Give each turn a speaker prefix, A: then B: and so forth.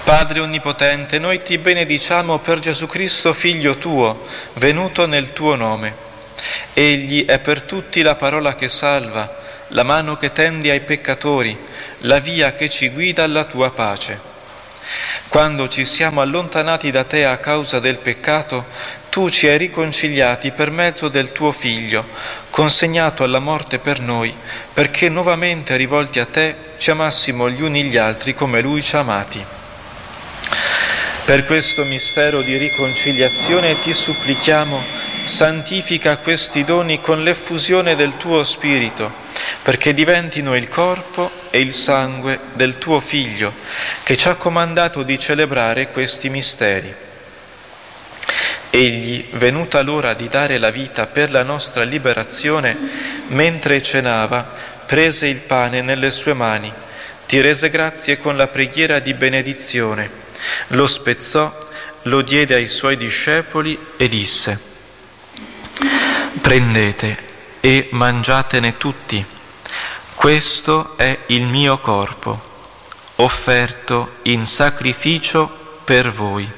A: Padre Onnipotente, noi ti benediciamo per Gesù Cristo, Figlio tuo, venuto nel tuo nome. Egli è per tutti la parola che salva, la mano che tendi ai peccatori, la via che ci guida alla tua pace. Quando ci siamo allontanati da te a causa del peccato, tu ci hai riconciliati per mezzo del tuo Figlio, consegnato alla morte per noi, perché nuovamente rivolti a te ci amassimo gli uni gli altri come Lui ci ha amati. Per questo mistero di riconciliazione ti supplichiamo, santifica questi doni con l'effusione del tuo Spirito, perché diventino il corpo e il sangue del tuo Figlio, che ci ha comandato di celebrare questi misteri. Egli, venuta l'ora di dare la vita per la nostra liberazione, mentre cenava, prese il pane nelle sue mani, ti rese grazie con la preghiera di benedizione, lo spezzò, lo diede ai suoi discepoli e disse: prendete e mangiatene tutti, questo è il mio corpo, offerto in sacrificio per voi.